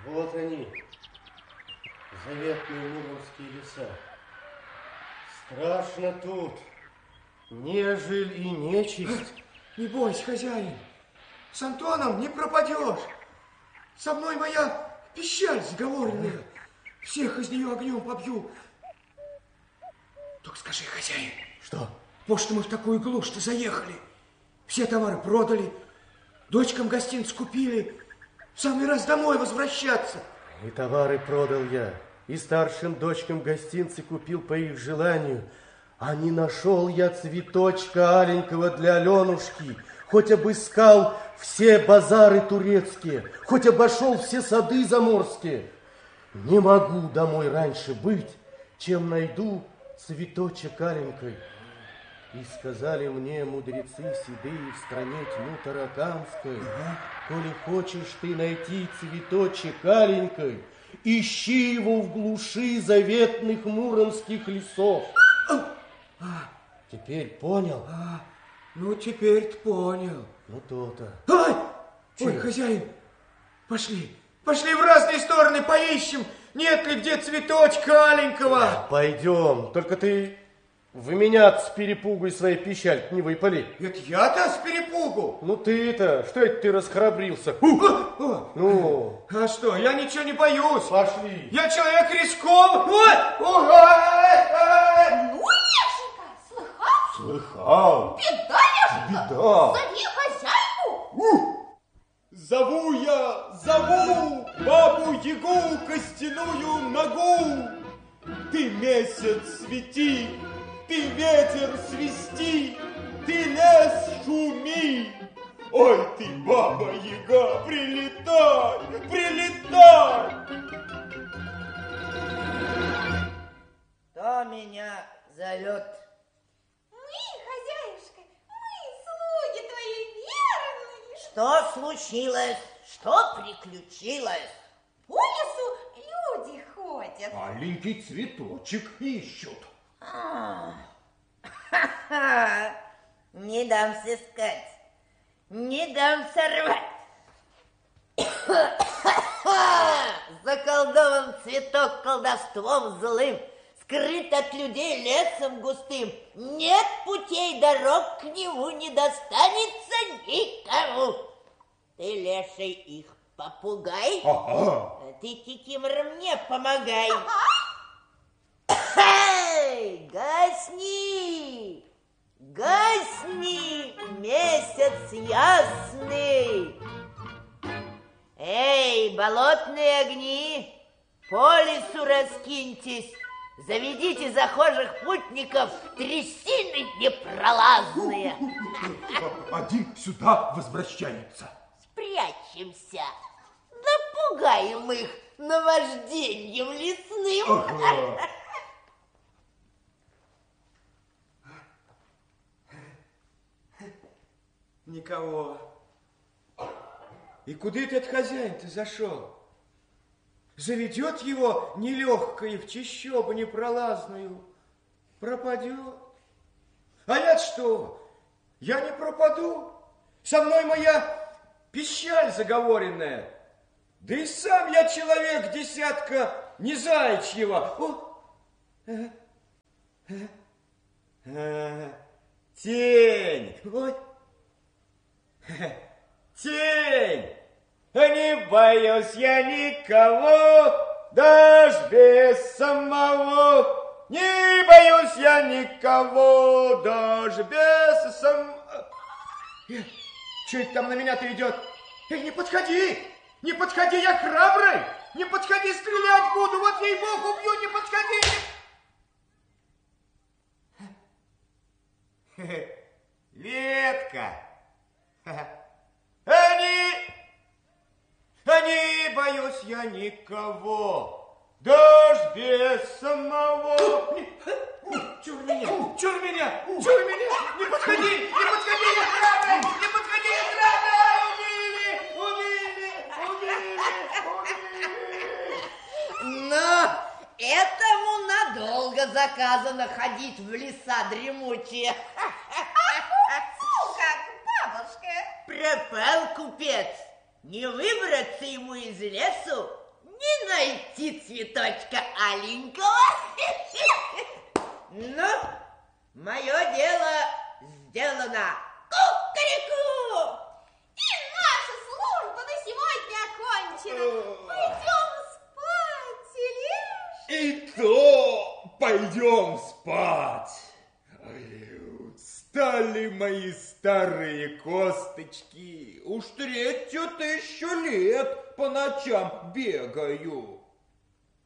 Вот они, заветные муромские леса. Страшно тут, нежель и нечисть. Не бойся, хозяин, с Антоном не пропадешь. Со мной моя пищаль заговоренная. Всех из нее огнем побью. Только скажи, хозяин. Что? Может, мы в такую глушь-то заехали. Все товары продали, дочкам гостинц купили. В самый раз домой возвращаться. И товары продал я, и старшим дочкам гостинцы купил по их желанию. А не нашел я цветочка аленького для Аленушки, хоть обыскал все базары турецкие, хоть обошел все сады заморские. Не могу домой раньше быть, чем найду цветочек аленькой. И сказали мне мудрецы седые в стране тьму тараканской, коли хочешь ты найти цветочек аленькой, ищи его в глуши заветных муромских лесов. Теперь понял? Ну, теперь-то понял. Ну, то-то. Ай! Ой, хозяин, пошли. Пошли в разные стороны, поищем, нет ли где цветочка аленького. Пойдем, только ты в меня с перепугу из своей пищальки не выпали. Это я-то с перепугу? Ну, ты-то, что это ты расхрабрился? Ну? А что, я ничего не боюсь. Пошли. Я человек рисковый. Ну, Лешенька, слыхал? Слыхал. Беда, Лешенька. Беда. Зови хозяйку. Зову бабу-ягу костяную ногу. Ты месяц свети, ты ветер свисти, ты лес шуми. Ой, ты, баба-яга, прилетай, прилетай. Кто меня зовет? Мы, хозяюшка, мы, слуги твои верные. Что случилось? Что приключилось? По лесу люди ходят. Маленький цветочек ищут. Не дам сыскать, не дам сорвать. Заколдован цветок колдовством злым, скрыт от людей лесом густым. Нет путей, дорог к нему не достанется никому. Ты, леший, их попугай, а ты, кикимор, мне помогай. Эй, гасни, гасни, месяц ясный. Эй, болотные огни, по лесу раскиньтесь, заведите захожих путников в трясины непролазные. Один сюда возвращается. Спрячемся, напугаем их наважденьем лесным. Никого. И куда этот хозяин-то зашел? Заведет его нелегкое в чащобу непролазную, пропадет. А я что? Я не пропаду. Со мной моя пищаль заговоренная. Да и сам я человек десятка не заячьего. Тень. Ой. Тень. Не боюсь я никого, даже без самого. Не боюсь я никого, даже без самого. Что это там на меня-то идет? Не подходи! Не подходи, я храбрый! Не подходи, стрелять буду, вот ей-богу убью, не подходи! Ветка! Не боюсь я никого, даже без самого. Чур меня, чур меня, чур меня, не подходи, я храбрый, не подходи, я храбрый, убили. Но этому надолго заказано ходить в леса дремучие. Как, бабушка? Пропал купец, не выбраться ему из лесу, найти цветочка аленького. Ну, мое дело сделано. Кукареку! И наша служба на сегодня окончена. Пойдем спать, Илюш. И то пойдем спать. Ой, устали мои старые косточки. Уж 3 тысячу лет по ночам бегаю.